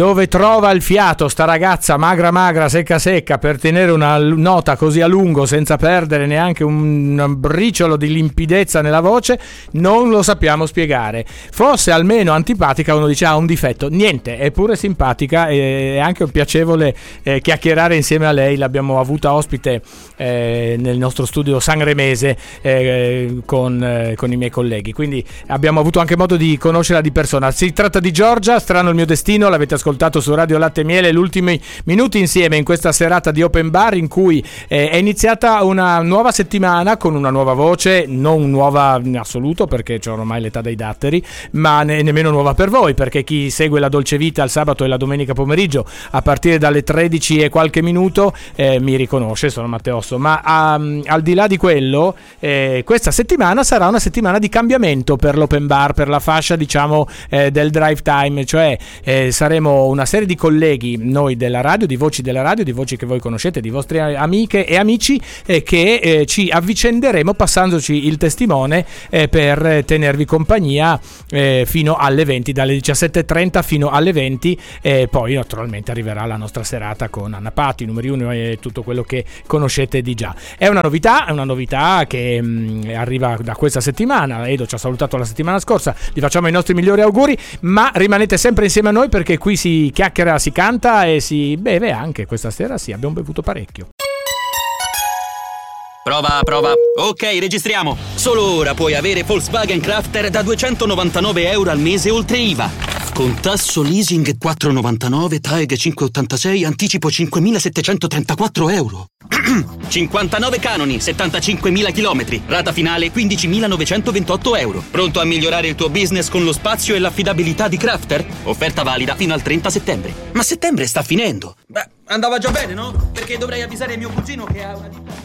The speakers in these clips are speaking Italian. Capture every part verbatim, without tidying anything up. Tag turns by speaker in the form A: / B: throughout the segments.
A: dove trova il fiato sta ragazza magra magra, secca secca, per tenere una nota così a lungo senza perdere neanche un briciolo di limpidezza nella voce, non lo sappiamo spiegare. Fosse almeno antipatica, uno dice ha ah, un difetto. Niente, è pure simpatica e è anche piacevole eh, chiacchierare insieme a lei. L'abbiamo avuta ospite eh, nel nostro studio sanremese eh, con, eh, con i miei colleghi, quindi abbiamo avuto anche modo di conoscerla di persona. Si tratta di Giorgia, Strano il mio destino, l'avete ascoltato su Radio Latte e Miele, gli ultimi minuti insieme in questa serata di Open Bar in cui eh, è iniziata una nuova settimana con una nuova voce, non nuova in assoluto perché c'è ormai l'età dei datteri, ma ne- nemmeno nuova per voi, perché chi segue la Dolce Vita il sabato e la domenica pomeriggio a partire dalle tredici e qualche minuto eh, mi riconosce, sono Matteosso, ma um, al di là di quello eh, questa settimana sarà una settimana di cambiamento per l'Open Bar, per la fascia diciamo eh, del drive time, cioè eh, saremo una serie di colleghi, noi della radio, di voci della radio, di voci che voi conoscete, di vostre amiche e amici eh, che eh, ci avvicenderemo passandoci il testimone eh, per tenervi compagnia eh, fino alle venti, dalle diciassette e trenta fino alle venti, e poi naturalmente arriverà la nostra serata con Anna Patti, numeri uno e tutto quello che conoscete di già. È una novità, è una novità che mh, arriva da questa settimana. Edo ci ha salutato la settimana scorsa, gli facciamo i nostri migliori auguri, ma rimanete sempre insieme a noi perché qui si chiacchiera, si canta e si beve anche. Questa sera sì, abbiamo bevuto parecchio.
B: Prova, prova. Ok, registriamo. Solo ora puoi avere Volkswagen Crafter da duecentonovantanove euro al mese oltre I V A. Con tasso leasing quattro virgola novantanove, T A E G cinque virgola ottantasei, anticipo cinquemilasettecentotrentaquattro euro. cinquantanove canoni, settantacinquemila chilometri, rata finale quindicimilanovecentoventotto euro. Pronto a migliorare il tuo business con lo spazio e l'affidabilità di Crafter? Offerta valida fino al trenta settembre. Ma settembre sta finendo. Beh, andava già bene, no? Perché dovrei avvisare mio cugino che ha una ditta.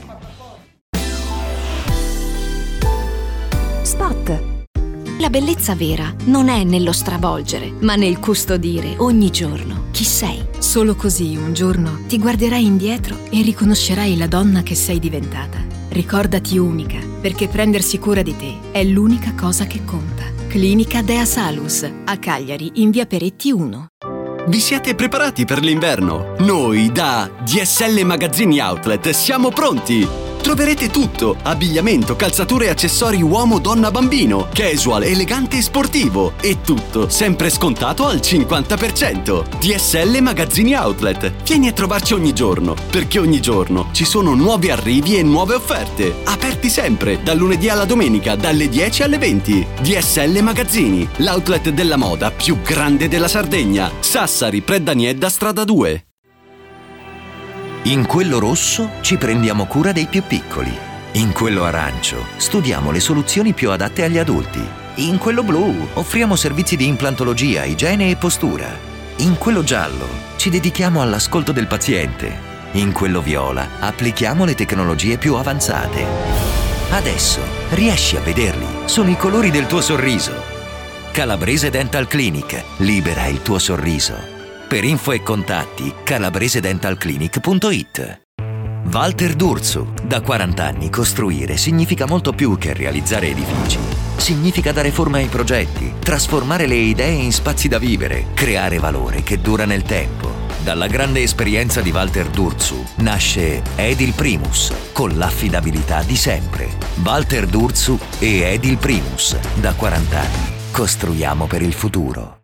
C: Spot. La bellezza vera non è nello stravolgere, ma nel custodire ogni giorno chi sei.
D: Solo così un giorno ti guarderai indietro e riconoscerai la donna che sei diventata. Ricordati unica, perché prendersi cura di te è l'unica cosa che conta. Clinica Dea Salus, a Cagliari, in via Peretti uno.
E: Vi siete preparati per l'inverno? Noi da D S L Magazzini Outlet siamo pronti! Troverete tutto: abbigliamento, calzature e accessori uomo, donna, bambino, casual, elegante e sportivo, e tutto sempre scontato al cinquanta per cento. D S L Magazzini Outlet. Vieni a trovarci ogni giorno, perché ogni giorno ci sono nuovi arrivi e nuove offerte. Aperti sempre, dal lunedì alla domenica, dalle dieci alle venti. D S L Magazzini, l'outlet della moda più grande della Sardegna. Sassari, Preddaniedda, strada due.
F: In quello rosso ci prendiamo cura dei più piccoli. In quello arancio studiamo le soluzioni più adatte agli adulti. In quello blu offriamo servizi di implantologia, igiene e postura. In quello giallo ci dedichiamo all'ascolto del paziente. In quello viola applichiamo le tecnologie più avanzate. Adesso riesci a vederli. Sono i colori del tuo sorriso. Calabrese Dental Clinic. Libera il tuo sorriso. Per info e contatti calabrese dental clinic punto it. Walter D'Urso. Da quaranta anni costruire significa molto più che realizzare edifici. Significa dare forma ai progetti, trasformare le idee in spazi da vivere, creare valore che dura nel tempo. Dalla grande esperienza di Walter D'Urso nasce Edil Primus, con l'affidabilità di sempre. Walter D'Urso e Edil Primus. Da quaranta anni costruiamo per il futuro.